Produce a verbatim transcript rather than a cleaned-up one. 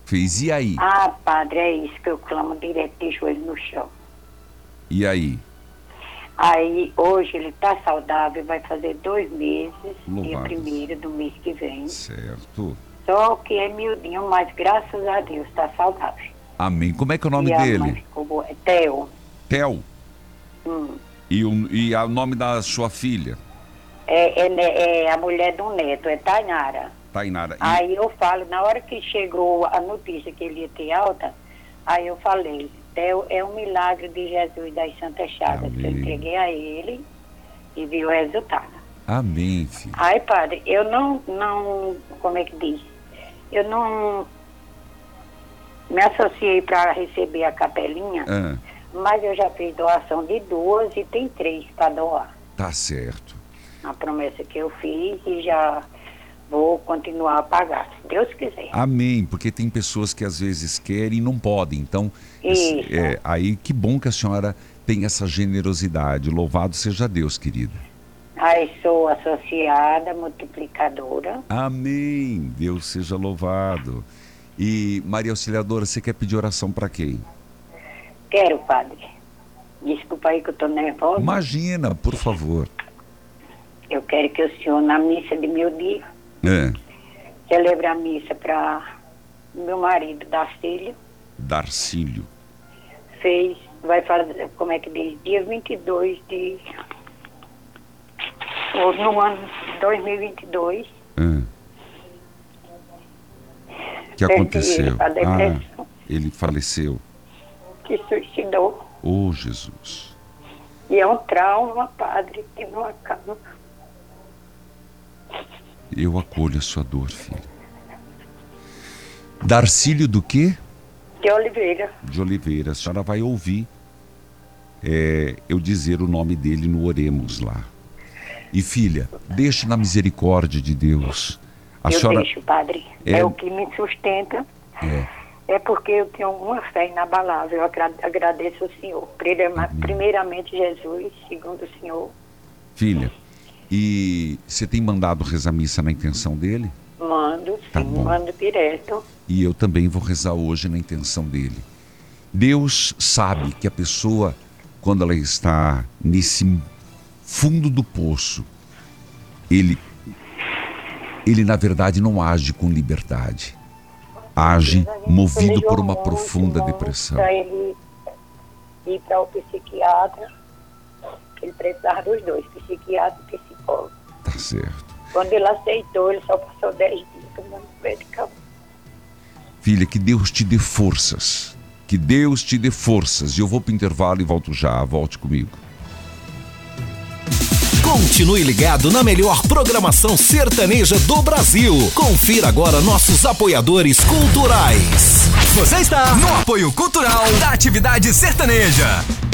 Fez, e aí? Ah, padre, é isso que eu clamo direto de joelho no chão. E aí? Aí, hoje ele tá saudável, vai fazer dois meses, dia Louvado. primeiro do mês que vem. Certo. Só que é miudinho, mas graças a Deus tá saudável. Amém. Como é que é o nome e a dele? Mãe ficou boa. É Theo. Theo. Hum. E o e a, o nome da sua filha? É, é, é a mulher do neto, é Tainara. Tainara. E... Aí eu falo, na hora que chegou a notícia que ele ia ter alta, aí eu falei, Theo, é um milagre de Jesus das Santas Chagas, que eu entreguei a ele e vi o resultado. Amém, filho. Aí, padre, eu não, não, como é que diz? Eu não me associei para receber a capelinha, Ah. mas eu já fiz doação de duas e tem três para doar. Tá certo. A promessa que eu fiz e já vou continuar a pagar, se Deus quiser. Amém, porque tem pessoas que às vezes querem e não podem. Então, Isso. é, aí que bom que a senhora tem essa generosidade. Louvado seja Deus, querida. Aí sou associada, multiplicadora. Amém, Deus seja louvado. E Maria Auxiliadora, você quer pedir oração para quem? Quero, padre. Desculpa aí que eu tô nervosa. Imagina, por favor. Eu quero que o senhor, na missa de meu dia, É. celebre a missa para meu marido, Darcílio. Darcílio. Fez, vai fazer, como é que diz, dia vinte e dois de... ou no ano dois mil e vinte e dois. É. O que aconteceu? Ah, ele faleceu. Que suicidou. Oh, Jesus. E é um trauma, padre, que não acaba. Eu acolho a sua dor, filho. Darcílio do quê? De Oliveira. De Oliveira. A senhora vai ouvir é, eu dizer o nome dele no Oremos lá. E filha, deixe na misericórdia de Deus. A eu senhora... deixo, padre. É... é o que me sustenta. É. É porque eu tenho uma fé inabalável. Eu agradeço ao Senhor. Primeiramente Jesus, segundo o Senhor. Filha, e você tem mandado rezar missa na intenção dele? Mando, sim, tá bom. Mando direto. E eu também vou rezar hoje na intenção dele. Deus sabe que a pessoa, quando ela está nesse fundo do poço, ele, ele na verdade não age com liberdade. Age movido por uma profunda depressão. Para ele ir para o psiquiatra, ele precisava dos dois, psiquiatra e psicólogo. Tá certo. Quando ele aceitou, ele só passou dez dias tomando medicamento. Filha, que Deus te dê forças. Que Deus te dê forças. E eu vou para o intervalo e volto já. Volte comigo. Continue ligado na melhor programação sertaneja do Brasil. Confira agora nossos apoiadores culturais. Você está no apoio cultural da atividade sertaneja.